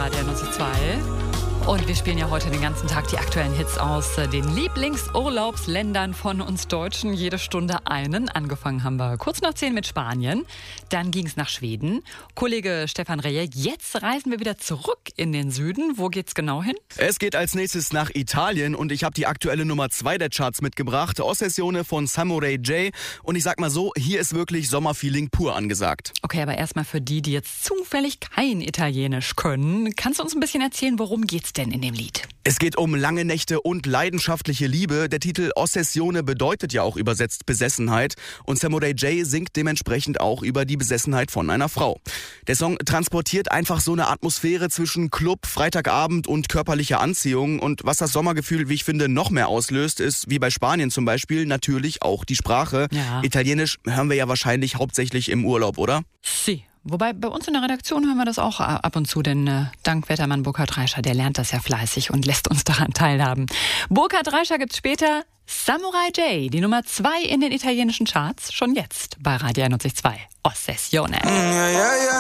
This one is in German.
Radio 92. Und wir spielen ja heute den ganzen Tag die aktuellen Hits aus den Lieblingsurlaubsländern von uns Deutschen. Jede Stunde einen. Angefangen haben wir kurz nach 10 mit Spanien. Dann ging es nach Schweden. Kollege Stefan Rejek, jetzt reisen wir wieder zurück in den Süden. Wo geht's genau hin? Es geht als nächstes nach Italien und ich habe die aktuelle Nummer 2 der Charts mitgebracht. Ossessione von Samurai J. Und ich sag mal so, hier ist wirklich Sommerfeeling pur angesagt. Okay, aber erstmal für die jetzt zufällig kein Italienisch können. Kannst du uns ein bisschen erzählen, worum geht's denn in dem Lied? Es geht um lange Nächte und leidenschaftliche Liebe. Der Titel Ossessione bedeutet ja auch übersetzt Besessenheit. Und Samurai J singt dementsprechend auch über die Besessenheit von einer Frau. Der Song transportiert einfach so eine Atmosphäre zwischen Club, Freitagabend und körperlicher Anziehung. Und was das Sommergefühl, wie ich finde, noch mehr auslöst, ist, wie bei Spanien zum Beispiel, natürlich auch die Sprache. Ja. Italienisch hören wir ja wahrscheinlich hauptsächlich im Urlaub, oder? Sie. Wobei bei uns in der Redaktion hören wir das auch ab und zu, denn dank Wettermann Burkhard Reischer, der lernt das ja fleißig und lässt uns daran teilhaben. Burkhard Reischer gibt's später. Samurai J, die Nummer 2 in den italienischen Charts, schon jetzt bei Radio 92. Ossessione.